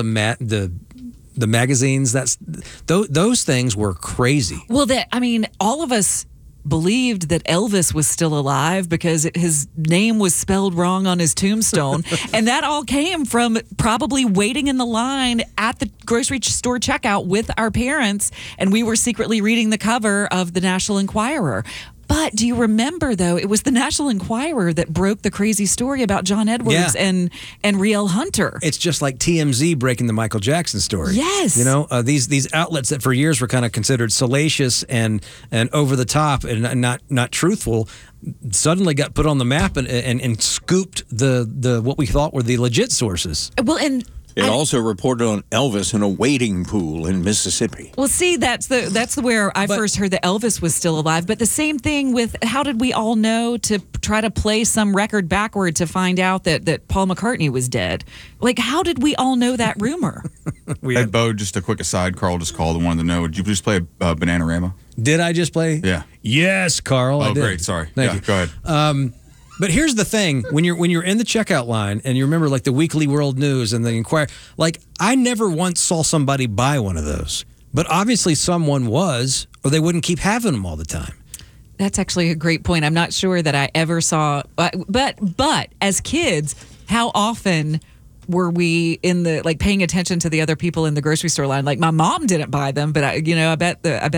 the magazines, those things were crazy. Well, all of us believed that Elvis was still alive because his name was spelled wrong on his tombstone. And that all came from probably waiting in the line at the grocery store checkout with our parents. And we were secretly reading the cover of the National Enquirer. But do you remember, though, it was the National Enquirer that broke the crazy story about John Edwards and Riel Hunter. It's just like TMZ breaking the Michael Jackson story. Yes. These outlets that for years were kind of considered salacious and over the top and not truthful suddenly got put on the map and scooped the what we thought were the legit sources. Well, and it also reported on Elvis in a wading pool in Mississippi. Well, see, that's where I first heard that Elvis was still alive. But the same thing with how did we all know to try to play some record backward to find out that Paul McCartney was dead? Like, how did we all know that rumor? Hey, Bo, just a quick aside. Carl just called and wanted to know, would you just play Bananarama? Did I just play? Yeah. Yes, Carl. I Oh, did. great. Sorry. Thank you. Go ahead. But here's the thing: when you're in the checkout line and you remember like the Weekly World News and the Enquirer, like I never once saw somebody buy one of those, but obviously someone was, or they wouldn't keep having them all the time. That's actually a great point. I'm not sure that I ever saw, but as kids, how often were we in the paying attention to the other people in the grocery store line? Like my mom didn't buy them, but I bet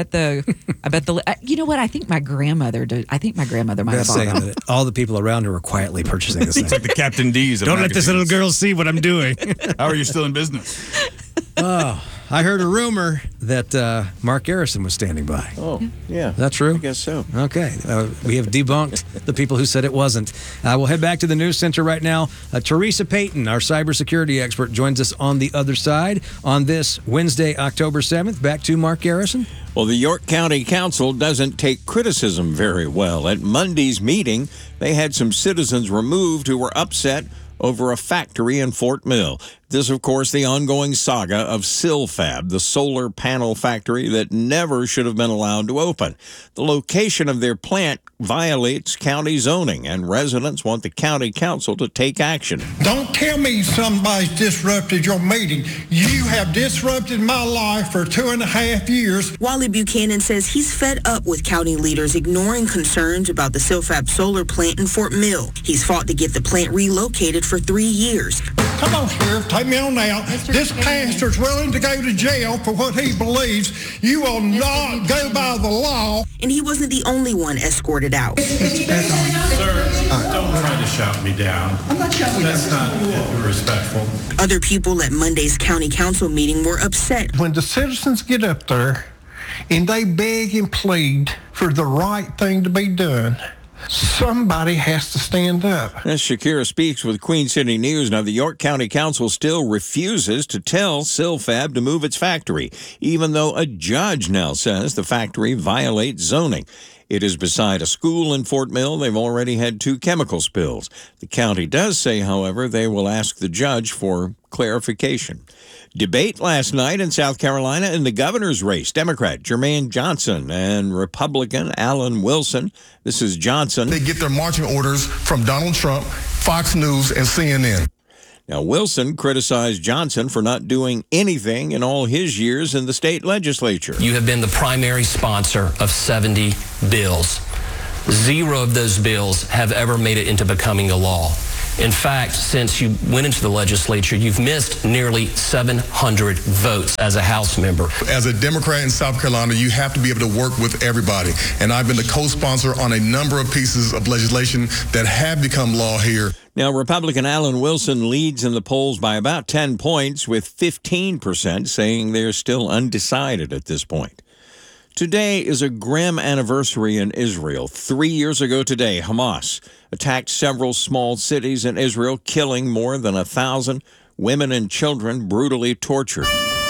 you know what? I think my grandmother did. I think my grandmother might have bought them. That all the people around her were quietly purchasing this thing. It's like the Captain D's of Don't let this little girl see what I'm doing. How are you still in business? Oh, I heard a rumor that Mark Garrison was standing by. Oh, yeah. Is that true? I guess so. Okay. We have debunked the people who said it wasn't. We'll head back to the news center right now. Teresa Payton, our cybersecurity expert, joins us on the other side on this Wednesday, October 7th. Back to Mark Garrison. Well, the York County Council doesn't take criticism very well. At Monday's meeting, they had some citizens removed who were upset over a factory in Fort Mill. This, of course, the ongoing saga of Silfab, the solar panel factory that never should have been allowed to open. The location of their plant violates county zoning, and residents want the county council to take action. Don't tell me somebody's disrupted your meeting. You have disrupted my life for 2.5 years. Wally Buchanan says he's fed up with county leaders ignoring concerns about the Silfab solar plant in Fort Mill. He's fought to get the plant relocated for 3 years. Come on, Sheriff, take me on out. This pastor's willing to go to jail for what he believes. You will not go by the law. And he wasn't the only one escorted out. Sir, don't try to shout me down. I'm not shouting you down. That's not respectful. Other people at Monday's county council meeting were upset. When the citizens get up there and they beg and plead for the right thing to be done, somebody has to stand up. As Shakira speaks with Queen City News, now the York County Council still refuses to tell Silfab to move its factory, even though a judge now says the factory violates zoning. It is beside a school in Fort Mill. They've already had 2 chemical spills. The county does say, however, they will ask the judge for clarification. Debate last night in South Carolina in the governor's race. Democrat Jermaine Johnson and Republican Alan Wilson. This is Johnson. They get their marching orders from Donald Trump, Fox News, and CNN. Now, Wilson criticized Johnson for not doing anything in all his years in the state legislature. You have been the primary sponsor of 70 bills. 0 of those bills have ever made it into becoming a law. In fact, since you went into the legislature, you've missed nearly 700 votes as a House member. As a Democrat in South Carolina, you have to be able to work with everybody. And I've been the co-sponsor on a number of pieces of legislation that have become law here. Now, Republican Alan Wilson leads in the polls by about 10 points, with 15% saying they're still undecided at this point. Today is a grim anniversary in Israel. 3 years ago today, Hamas attacked several small cities in Israel, killing more than 1,000 women and children brutally tortured.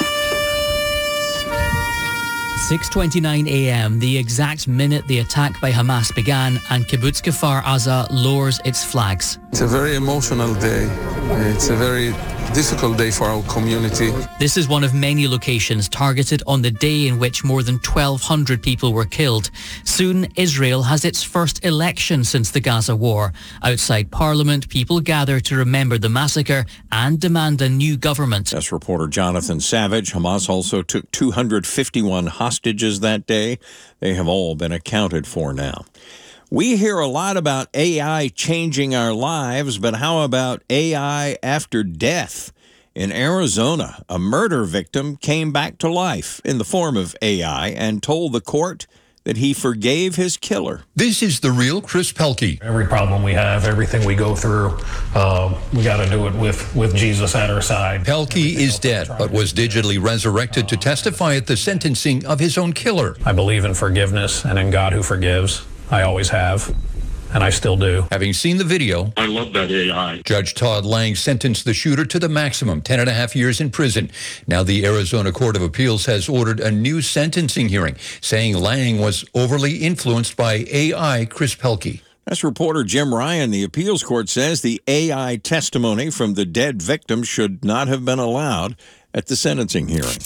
6:29 a.m., the exact minute the attack by Hamas began, and Kibbutz Kfar Aza lowers its flags. It's a very emotional day. It's a very difficult day for our community. This is one of many locations targeted on the day in which more than 1,200 people were killed. Soon, Israel has its first election since the Gaza war. Outside Parliament, people gather to remember the massacre and demand a new government. That's reporter Jonathan Savage. Hamas also took 251 hostages that day. They have all been accounted for now. We hear a lot about AI changing our lives, but how about AI after death? In Arizona, a murder victim came back to life in the form of AI and told the court that he forgave his killer. This is the real Chris Pelkey. Every problem we have, everything we go through, we got to do it with Jesus at our side. Pelkey is dead, but was digitally resurrected to testify at the sentencing of his own killer. I believe in forgiveness and in God who forgives. I always have, and I still do. Having seen the video, I love that AI. Judge Todd Lang sentenced the shooter to the maximum, 10.5 years in prison. Now the Arizona Court of Appeals has ordered a new sentencing hearing, saying Lang was overly influenced by AI Chris Pelkey. That's reporter Jim Ryan. The appeals court says the AI testimony from the dead victim should not have been allowed at the sentencing hearing.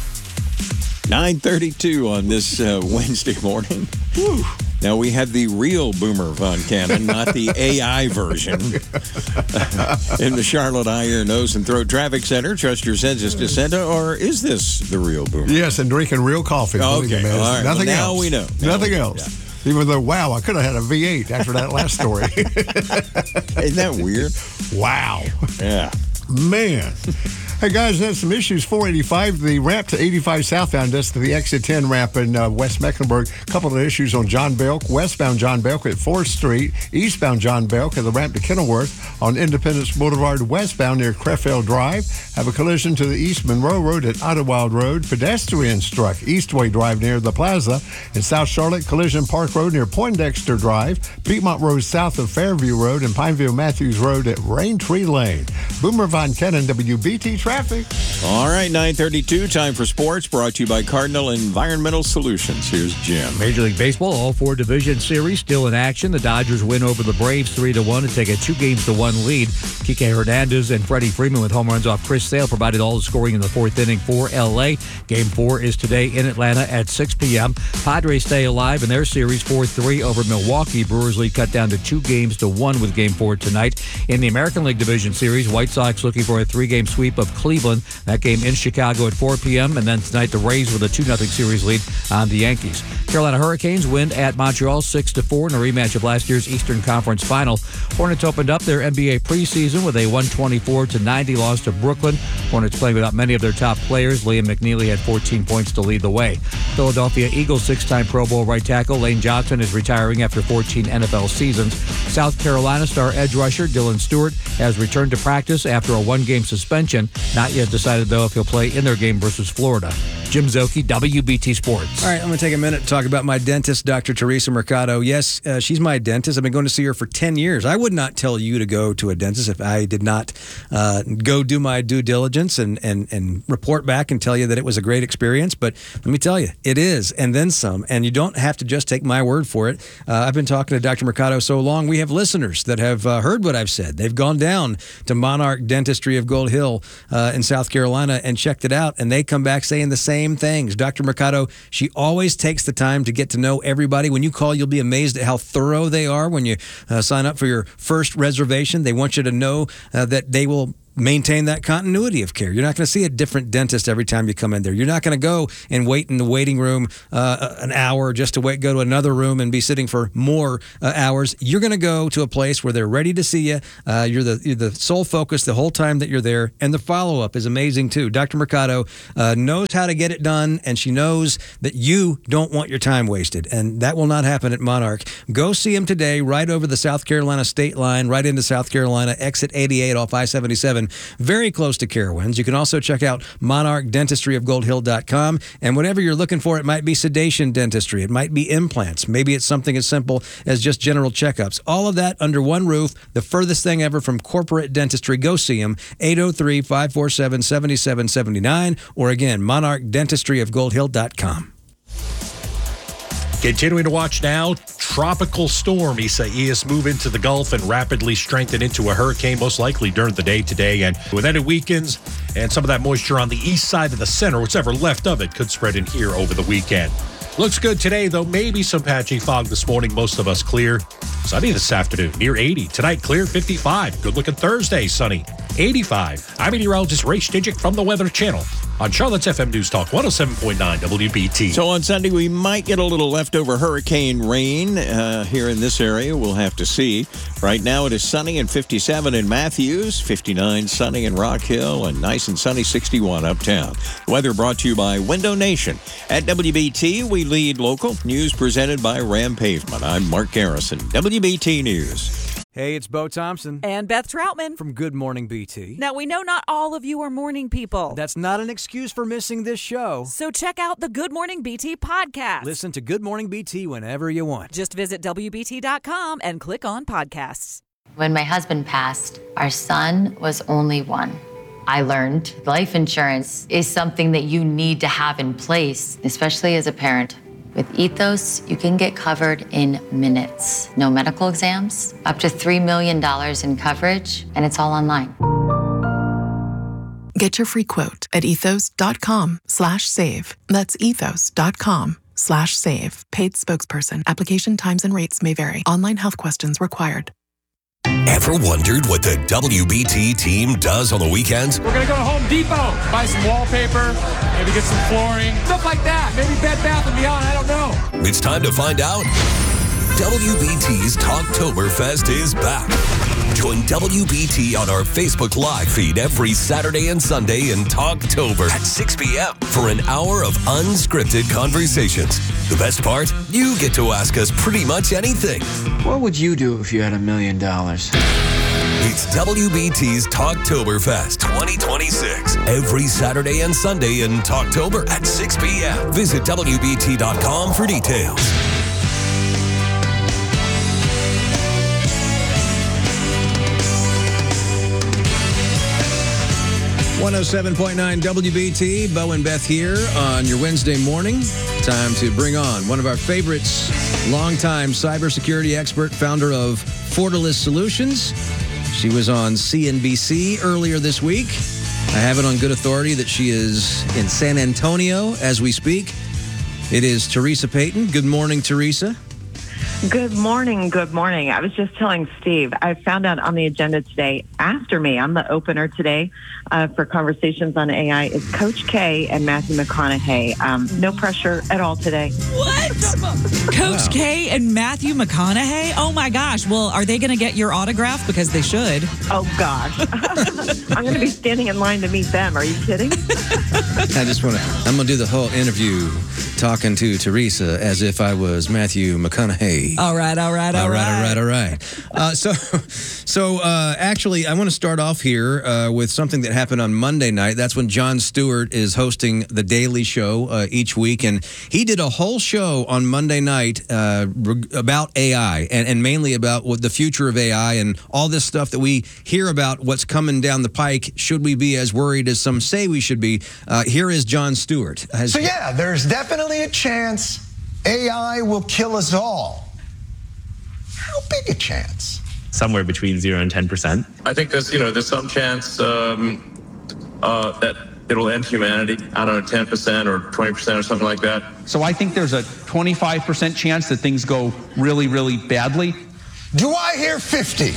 9:32 on this Wednesday morning. Whew. Now, we had the real Boomer Von Cannon, not the AI version. In the Charlotte Eye, Ear, Nose, and Throat Traffic Center, trust your senses to Santa, or is this the real Boomer? Yes, and drinking real coffee. Okay, all right. Nothing well, now else. We know. Nothing else. Yeah. Even though, wow, I could have had a V8 after that last story. Isn't that weird? Wow. Yeah. Man. Hey, guys, there's some issues. 485, the ramp to 85 southbound, that's the exit 10 ramp in West Mecklenburg. A couple of issues on John Belk, westbound John Belk at 4th Street, eastbound John Belk at the ramp to Kenilworth on Independence Boulevard, westbound near Crefeld Drive. Have a collision to the East Monroe Road at Idlewild Road. Pedestrian struck Eastway Drive near the Plaza. In South Charlotte, collision Park Road near Poindexter Drive. Piedmont Road south of Fairview Road and Pineville Matthews Road at Raintree Lane. Boomer Von Cannon, WBT Traffic. All right, 9:32, time for sports, brought to you by Cardinal Environmental Solutions. Here's Jim. Major League Baseball, all four division series still in action. The Dodgers win over the Braves 3-1 to take a 2-1 lead. Kike Hernandez and Freddie Freeman with home runs off Chris Sale provided all the scoring in the fourth inning for L.A. Game 4 is today in Atlanta at 6 p.m. Padres stay alive in their series 4-3 over Milwaukee. Brewers lead cut down to 2-1 with Game 4 tonight. In the American League Division Series, White Sox looking for a 3-game sweep of Cleveland. That game in Chicago at 4 p.m. And then tonight, the Rays with a 2-0 series lead on the Yankees. Carolina Hurricanes win at Montreal 6-4 in a rematch of last year's Eastern Conference Final. Hornets opened up their NBA preseason with a 124-90 loss to Brooklyn. Hornets playing without many of their top players. Liam McNeely had 14 points to lead the way. Philadelphia Eagles 6-time Pro Bowl right tackle Lane Johnson is retiring after 14 NFL seasons. South Carolina star edge rusher Dylan Stewart has returned to practice after a 1-game suspension. Not yet decided, though, if he'll play in their game versus Florida. Jim Zoki, WBT Sports. All right, I'm going to take a minute to talk about my dentist, Dr. Teresa Mercado. Yes, she's my dentist. I've been going to see her for 10 years. I would not tell you to go to a dentist if I did not go do my due diligence and report back and tell you that it was a great experience. But let me tell you, it is, and then some. And you don't have to just take my word for it. I've been talking to Dr. Mercado so long, we have listeners that have heard what I've said. They've gone down to Monarch Dentistry of Gold Hill in South Carolina and checked it out, and they come back saying the same things. Dr. Mercado, she always takes the time to get to know everybody. When you call, you'll be amazed at how thorough they are when you sign up for your first reservation. They want you to know that they will maintain that continuity of care. You're not going to see a different dentist every time you come in there. You're not going to go and wait in the waiting room an hour just to go to another room and be sitting for more hours. You're going to go to a place where they're ready to see you. You're the sole focus the whole time that you're there, and the follow-up is amazing too. Dr. Mercado knows how to get it done, and she knows that you don't want your time wasted, and that will not happen at Monarch. Go see him today right over the South Carolina state line, right into South Carolina, exit 88 off I-77. Very close to Carowinds. You can also check out monarchdentistryofgoldhill.com. And whatever you're looking for, it might be sedation dentistry. It might be implants. Maybe it's something as simple as just general checkups. All of that under one roof. The furthest thing ever from corporate dentistry. Go see them. 803-547-7779. Or again, monarchdentistryofgoldhill.com. Continuing to watch now, Tropical Storm Isaias move into the Gulf and rapidly strengthen into a hurricane, most likely during the day today. And with any weekends and some of that moisture on the east side of the center, whatever left of it could spread in here over the weekend. Looks good today, though. Maybe some patchy fog this morning. Most of us clear. Sunny this afternoon, near 80. Tonight, clear, 55. Good-looking Thursday, sunny, 85. I'm meteorologist Ray Stijic from the Weather Channel on Charlotte's FM News Talk 107.9 WBT. So on Sunday, we might get a little leftover hurricane rain here in this area. We'll have to see. Right now, it is sunny and 57 in Matthews, 59 sunny in Rock Hill, and nice and sunny 61 uptown. Weather brought to you by Window Nation. At WBT, we lead local news presented by Ram Pavement. I'm Mark Garrison, WBT News. Hey, it's Bo Thompson. And Beth Troutman. From Good Morning BT. Now, we know not all of you are morning people. That's not an excuse for missing this show. So check out the Good Morning BT podcast. Listen to Good Morning BT whenever you want. Just visit WBT.com and click on podcasts. When my husband passed, our son was only one. I learned life insurance is something that you need to have in place, especially as a parent. With Ethos, you can get covered in minutes. No medical exams, up to $3 million in coverage, and it's all online. Get your free quote at ethos.com/save. That's ethos.com/save. Paid spokesperson. Application times and rates may vary. Online health questions required. Ever wondered what the WBT team does on the weekends? We're going to go to Home Depot, buy some wallpaper, maybe get some flooring, stuff like that. Maybe Bed Bath & Beyond, I don't know. It's time to find out. WBT's Talktoberfest is back. Join WBT on our Facebook Live feed every Saturday and Sunday in Talktober at 6 p.m. for an hour of unscripted conversations. The best part? You get to ask us pretty much anything. What would you do if you had $1 million? It's WBT's Talktoberfest 2026. Every Saturday and Sunday in Talktober at 6 p.m. Visit WBT.com for details. 107.9 WBT, Bo and Beth here on your Wednesday morning. Time to bring on one of our favorites, longtime cybersecurity expert, founder of Fortalice Solutions. She was on CNBC earlier this week. I have it on good authority that she is in San Antonio as we speak. It is Teresa Payton. Good morning, Teresa. Good morning. Good morning. I was just telling Steve, I found out on the agenda today, after me, on the opener today for conversations on AI, is Coach K and Matthew McConaughey. No pressure at all today. What? Coach K and Matthew McConaughey? Oh, my gosh. Well, are they going to get your autograph? Because they should. Oh, gosh. I'm going to be standing in line to meet them. Are you kidding? I'm going to do the whole interview talking to Teresa as if I was Matthew McConaughey. All right. So actually, I want to start off here with something that happened on Monday night. That's when Jon Stewart is hosting The Daily Show each week, and he did a whole show on Monday night about AI and mainly about what the future of AI and all this stuff that we hear about what's coming down the pike. Should we be as worried as some say we should be? Here is Jon Stewart. So yeah, there's definitely a chance AI will kill us all. How big a chance? Somewhere between 0 and 10%. I think there's some chance that it'll end humanity. I don't know, 10% or 20% or something like that. So I think there's a 25% chance that things go really, really badly. Do I hear 50?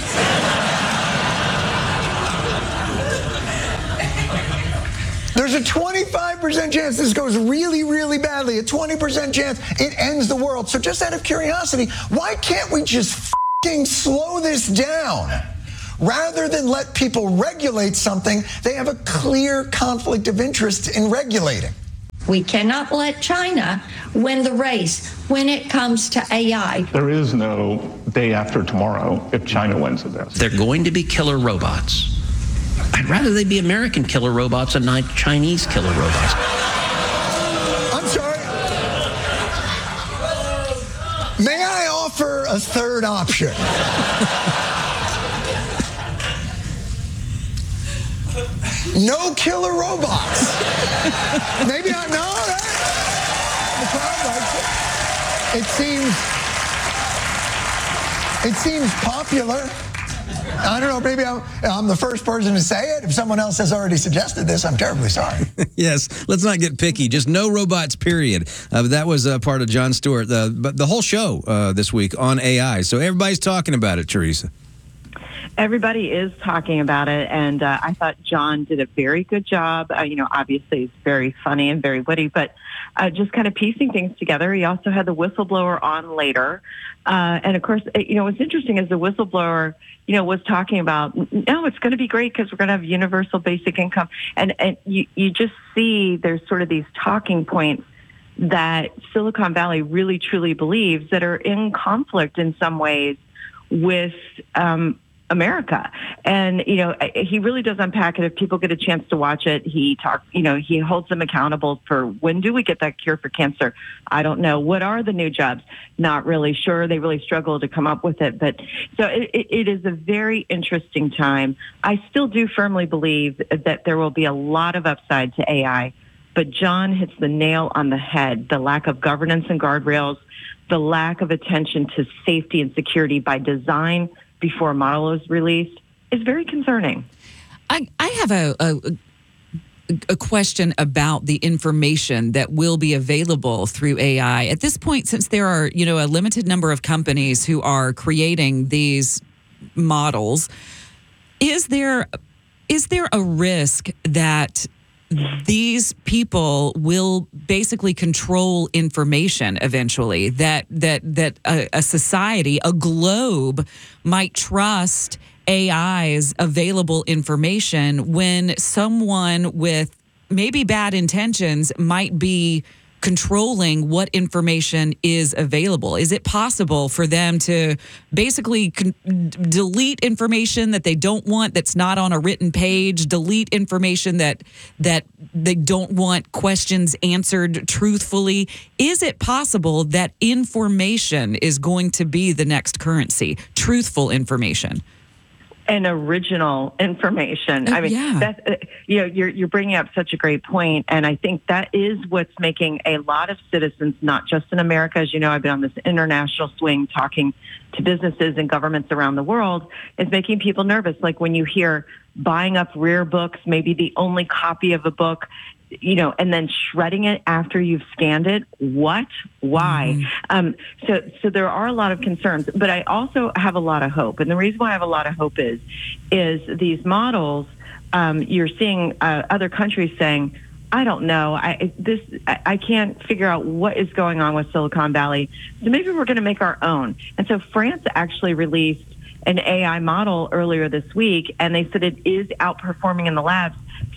There's a 25% chance this goes really, really badly. A 20% chance it ends the world. So just out of curiosity, why can't we just f***ing slow this down? Rather than let people regulate something they have a clear conflict of interest in regulating. We cannot let China win the race when it comes to AI. There is no day after tomorrow if China wins this. They're going to be killer robots. I'd rather they be American killer robots and not Chinese killer robots. I'm sorry. May I offer a third option? No killer robots. Maybe I know that. It seems popular. I don't know, maybe I'm the first person to say it. If someone else has already suggested this, I'm terribly sorry. Yes, let's not get picky. Just no robots, period. That was part of Jon Stewart. But the whole show this week on AI. So everybody's talking about it, Teresa. Everybody is talking about it, and I thought Jon did a very good job. Obviously it's very funny and very witty, but just kind of piecing things together. He also had the whistleblower on later. And of course, what's interesting is the whistleblower, was talking about, no, it's going to be great because we're going to have universal basic income. And you just see there's sort of these talking points that Silicon Valley really, truly believes that are in conflict in some ways with America. And, he really does unpack it. If people get a chance to watch it, he holds them accountable for when do we get that cure for cancer? I don't know. What are the new jobs? Not really sure. They really struggle to come up with it. But so it is a very interesting time. I still do firmly believe that there will be a lot of upside to AI, but Jon hits the nail on the head. The lack of governance and guardrails, the lack of attention to safety and security by design before a model is released is very concerning. I have a question about the information that will be available through AI. At this point, since there are, a limited number of companies who are creating these models, is there a risk that these people will basically control information eventually, that a society, a globe, might trust AI's available information when someone with maybe bad intentions might be controlling what information is available? Is it possible for them to basically delete information that they don't want, that's not on a written page, delete information that they don't want questions answered truthfully? Is it possible that information is going to be the next currency, truthful information? And original information. I mean, that's, you're bringing up such a great point, and I think that is what's making a lot of citizens, not just in America, as you know, I've been on this international swing talking to businesses and governments around the world, is making people nervous. Like when you hear buying up rare books, maybe the only copy of a book, and then shredding it after you've scanned it. What? Why? So there are a lot of concerns, but I also have a lot of hope. And the reason why I have a lot of hope is these models, you're seeing other countries saying, I don't know, I can't figure out what is going on with Silicon Valley. So maybe we're going to make our own. And so France actually released an AI model earlier this week, and they said it is outperforming in the labs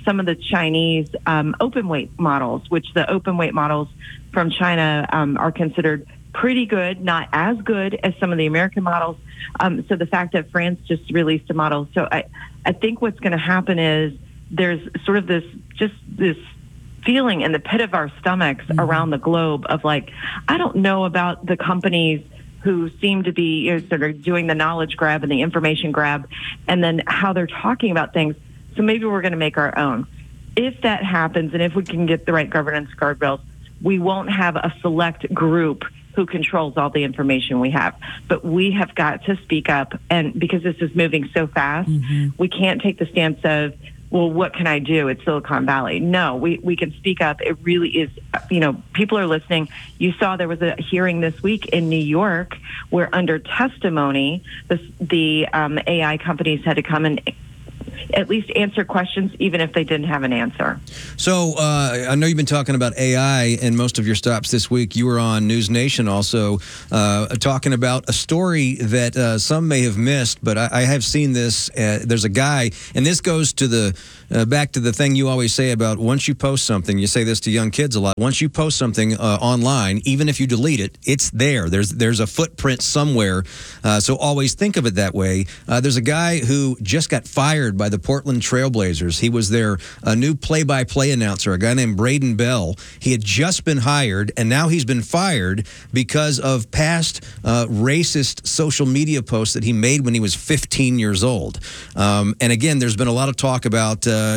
some of the Chinese open weight models, which the open weight models from China are considered pretty good, not as good as some of the American models. So the fact that France just released a model. So I think what's going to happen is there's sort of this feeling in the pit of our stomachs around the globe of like, I don't know about the companies who seem to be sort of doing the knowledge grab and the information grab, and then how they're talking about things. So maybe we're going to make our own. If that happens, and if we can get the right governance guardrails, we won't have a select group who controls all the information we have. But we have got to speak up, and because this is moving so fast, we can't take the stance of, well, what can I do? It's Silicon Valley. No, we can speak up. It really is, people are listening. You saw there was a hearing this week in New York where under testimony, the AI companies had to come and at least answer questions, even if they didn't have an answer. So I know you've been talking about AI in most of your stops this week. You were on News Nation also talking about a story that some may have missed, but I have seen this. There's a guy, and this goes to the back to the thing you always say about once you post something, you say this to young kids a lot, once you post something online, even if you delete it, it's there. There's a footprint somewhere, so always think of it that way. There's a guy who just got fired by the Portland Trailblazers. He was their new play-by-play announcer, a guy named Braden Bell. He had just been hired, and now he's been fired because of past racist social media posts that he made when he was 15 years old. And again, there's been a lot of talk about